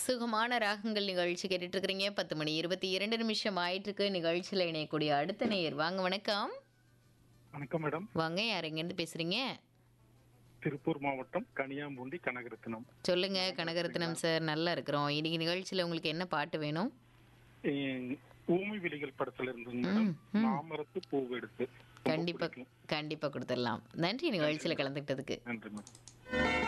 சுகமான ராகங்கள் நிகழ்ச்சி கேட்டுட்டு இருக்கிறீங்க. 10:22 ஆயிட்டு இருக்கு. நிகழ்ச்சியில் இணையக்கூடிய அடுத்த நேயர் வாங்க. வணக்கம். வணக்கம் மேடம். வாங்க, யார் எங்கேருந்து பேசுறீங்க? திருப்பூர் மாவட்டம் கனியாம்பூண்டி கனகரத்னம். சொல்லுங்க கனகரத்னம் சார். நல்லா இருக்கிறோம். இன்னைக்கு நிகழ்ச்சியில் உங்களுக்கு என்ன பாட்டு வேணும்? ஊமி விழிகள் படத்துல இருந்து மேடம், மாமரத்து பூவெடுத்து. கண்டிப்பா கண்டிப்பா கொடுத்துடலாம். நன்றி நிகழ்ச்சியில் கலந்துக்கிட்டதுக்கு. நன்றி மேடம்.